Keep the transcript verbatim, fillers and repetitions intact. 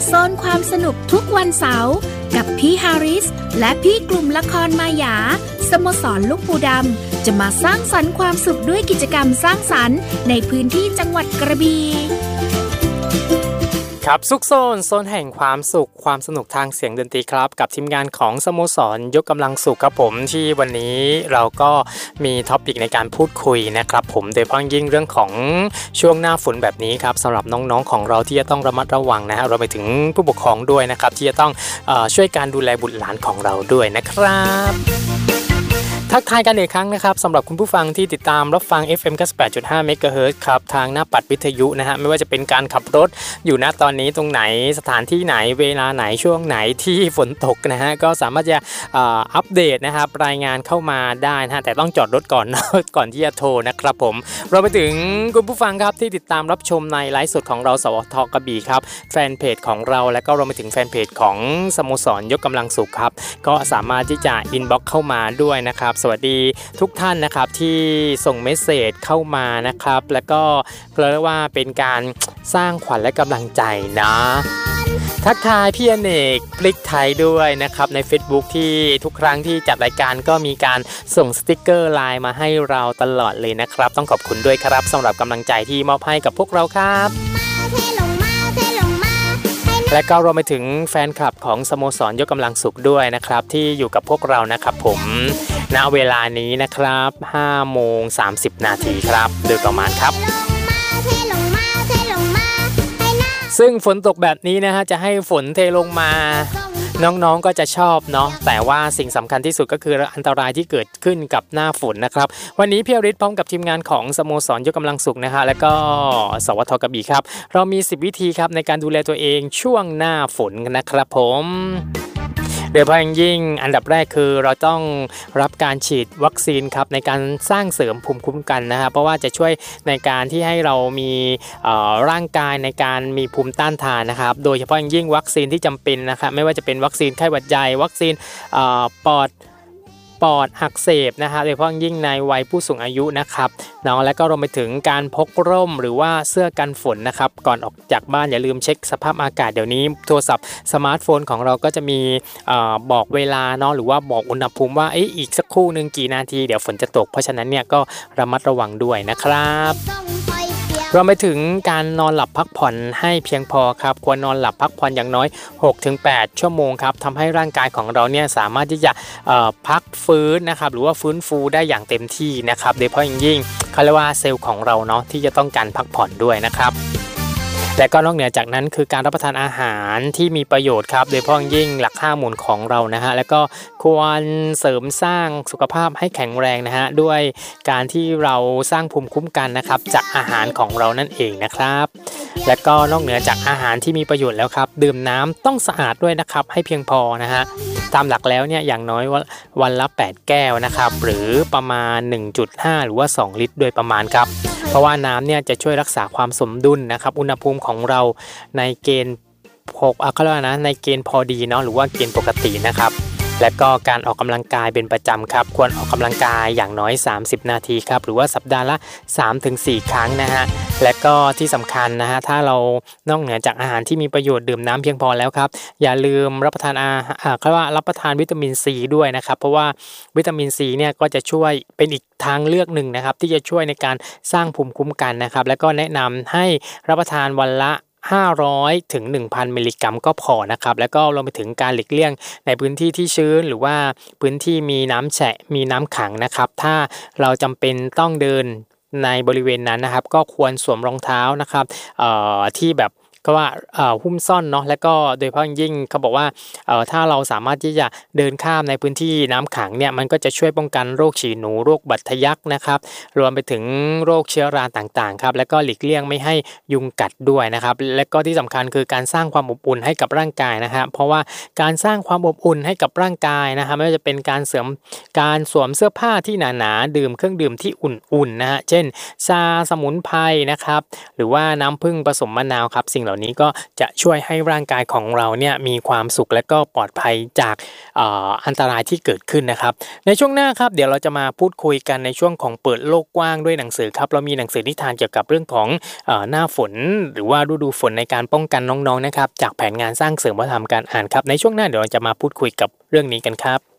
โซนความสนุกทุกวันเสาร์กับพี่ฮาริสและพี่กลุ่มละครมายาสโมสรลูกปูดำจะมาสร้างสรรค์ความสุขด้วยกิจกรรมสร้างสรรค์ในพื้นที่จังหวัดกระบี่ครับซุกโซนโซนแห่งความสุขความสนุกทางเสียงดนตรีครับกับทีมงานของสโมสรยกกำลังสุขครับผมที่วันนี้เราก็มีท็อปิกในการพูดคุยนะครับผมโดยเฉพาะยิ่งเรื่องของช่วงหน้าฝนแบบนี้ครับสำหรับน้องๆของเราที่จะต้องระมัดระวังนะฮะเราไปถึงผู้ปกครองด้วยนะครับที่จะต้องเอ่อช่วยการดูแลบุตรหลานของเราด้วยนะครับทักทายกันอีกครั้งนะครับสำหรับคุณผู้ฟังที่ติดตามรับฟัง เอฟ เอ็ม เก้าสิบแปดจุดห้า เมกะเฮิรตซ์ครับทางหน้าปัดวิทยุนะฮะไม่ว่าจะเป็นการขับรถอยู่ณตอนนี้ตรงไหนสถานที่ไหนเวลาไหนช่วงไหนที่ฝนตกนะฮะก็สามารถจะอัปเดตนะครับรายงานเข้ามาได้นะฮะแต่ต้องจอดรถก่อนนะก่อนที่จะโทรนะครับผมเราไปถึงคุณผู้ฟังครับที่ติดตามรับชมในไลฟ์สดของเราสวทกระบี่ครับแฟนเพจของเราและก็รวมไปถึงแฟนเพจของสโมสรยกกำลังสุขครับก็สามารถที่จะอินบ็อกซ์เข้ามาด้วยนะครับสวัสดีทุกท่านนะครับที่ส่งเมสเสจเข้ามานะครับแล้วก็เรียกว่าเป็นการสร้างขวัญและกำลังใจนะทักทายพี่อเนกพลิกไทยด้วยนะครับใน Facebook ที่ทุกครั้งที่จัดรายการก็มีการส่งสติกเกอร์ไลน์มาให้เราตลอดเลยนะครับต้องขอบคุณด้วยครับสำหรับกำลังใจที่มอบให้กับพวกเราครับและก็รวมไปถึงแฟนคลับของสโมสรยกกำลังสุขด้วยนะครับที่อยู่กับพวกเรานะครับผมณเวลานี้นะครับห้าโมงสามสิบนาทีครับโดยประมาณครับซึ่งฝนตกแบบนี้นะฮะจะให้ฝนเทลงมาน้องๆก็จะชอบเนาะแต่ว่าสิ่งสำคัญที่สุดก็คืออันตรายที่เกิดขึ้นกับหน้าฝนนะครับวันนี้พี่อฤทธิ์พร้อมกับทีมงานของสโมสรยกกำลังสุขนะฮะและก็สวทกระบี่ครับเรามีสิบวิธีครับในการดูแลตัวเองช่วงหน้าฝนนะครับผมโดยเฉพาะอย่างยิ่งอันดับแรกคือเราต้องรับการฉีดวัคซีนครับในการสร้างเสริมภูมิคุ้มกันนะครับเพราะว่าจะช่วยในการที่ให้เรามีร่างกายในการมีภูมิต้านทานนะครับโดยเฉพาะอย่างยิ่งวัคซีนที่จำเป็นนะครับไม่ว่าจะเป็นวัคซีนไข้หวัดใหญ่วัคซีนปอดปอดอักเสบนะครับโดยเฉพาะยิ่งในวัยผู้สูงอายุนะครับเนาะและก็รวมไปถึงการพกร่มหรือว่าเสื้อกันฝนนะครับก่อนออกจากบ้านอย่าลืมเช็คสภาพอากาศเดี๋ยวนี้โทรศัพท์สมาร์ทโฟนของเราก็จะมีเอ่อบอกเวลาเนาะหรือว่าบอกอุณหภูมิว่าเอ๊ะอีกสักครู่นึงกี่นาทีเดี๋ยวฝนจะตกเพราะฉะนั้นเนี่ยก็ระมัดระวังด้วยนะครับรวมไปถึงการนอนหลับพักผ่อนให้เพียงพอครับควรนอนหลับพักผ่อนอย่างน้อย หกถึงแปด ชั่วโมงครับทำให้ร่างกายของเราเนี่ยสามารถที่จะพักฟื้นนะครับหรือว่าฟื้นฟูได้อย่างเต็มที่นะครับโดยเฉพาะอย่างยิ่งเขาเรียกว่าเซลล์ของเราเนาะที่จะต้องการพักผ่อนด้วยนะครับและก็นอกเหนือจากนั้นคือการรับประทานอาหารที่มีประโยชน์ครับโดยเฉพาะยิ่งหลักห้าหมู่ของเรานะฮะแล้วก็ควรเสริมสร้างสุขภาพให้แข็งแรงนะฮะด้วยการที่เราสร้างภูมิคุ้มกันนะครับจากอาหารของเรานั่นเองนะครับและก็นอกเหนือจากอาหารที่มีประโยชน์แล้วครับดื่มน้ำต้องสะอาดด้วยนะครับให้เพียงพอนะฮะตามหลักแล้วเนี่ยอย่างน้อยวันละแปดแก้วนะครับหรือประมาณ หนึ่งจุดห้า หรือว่าสองลิตรโดยประมาณครับเพราะว่าน้ำเนี่ยจะช่วยรักษาความสมดุลนะครับอุณหภูมิของเราในเกณฑ์พอเขาเรียกว่านะในเกณฑ์พอดีเนาะหรือว่าเกณฑ์ปกตินะครับและก็การออกกำลังกายเป็นประจำครับควรออกกำลังกายอย่างน้อยสามสิบนาทีครับหรือว่าสัปดาห์ละ สามถึงสี่ ครั้งนะฮะและก็ที่สำคัญนะฮะถ้าเรานอกเหนือจากอาหารที่มีประโยชน์ดื่มน้ำเพียงพอแล้วครับอย่าลืมรับประทานอาหารเขาว่ารับประทานวิตามินซีด้วยนะครับเพราะว่าวิตามินซีเนี่ยก็จะช่วยเป็นอีกทางเลือกหนึ่งนะครับที่จะช่วยในการสร้างภูมิคุ้มกันนะครับและก็แนะนำให้รับประทานวันละห้าร้อยถึง หนึ่งพัน มิลลิกรัมก็พอนะครับแล้วก็รวมไปถึงการหลีกเลี่ยงในพื้นที่ที่ชื้นหรือว่าพื้นที่มีน้ำแฉะมีน้ำขังนะครับถ้าเราจำเป็นต้องเดินในบริเวณนั้นนะครับก็ควรสวมรองเท้านะครับเอ่อที่แบบก็ว่าหุ้มซ่อนเนาะและก็โดยเฉพาะยิ่งเขาบอกว่าถ้าเราสามารถที่จะเดินข้ามในพื้นที่น้ำขังเนี่ยมันก็จะช่วยป้องกันโรคฉี่หนูโรคบัดทะยักนะครับรวมไปถึงโรคเชื้อราต่างๆครับและก็หลีกเลี่ยงไม่ให้ยุงกัดด้วยนะครับและก็ที่สำคัญคือการสร้างความอบอุ่นให้กับร่างกายนะครับเพราะว่าการสร้างความอบอุ่นให้กับร่างกายนะครับไม่ว่าจะเป็นการเสริมการสวมเสื้อผ้าที่หนาๆดื่มเครื่องดื่มที่อุ่นๆนะฮะเช่นชาสมุนไพรนะครับหรือว่าน้ำผึ้งผสมมะนาวครับสิ่งเหล่าเหล่านี้ก็จะช่วยให้ร่างกายของเราเนี่ยมีความสุขและก็ปลอดภัยจากอันตรายที่เกิดขึ้นนะครับในช่วงหน้าครับเดี๋ยวเราจะมาพูดคุยกันในช่วงของเปิดโลกกว้างด้วยหนังสือครับเรามีหนังสือนิทานเกี่ยวกับเรื่องของหน้าฝนหรือว่าฤดูฝนในการป้องกันน้องๆนะครับจากแผนงานสร้างเสริมวัฒนธรรมการอ่านครับในช่วงหน้าเดี๋ยวเราจะมาพูดคุยกับเรื่องนี้กันครับ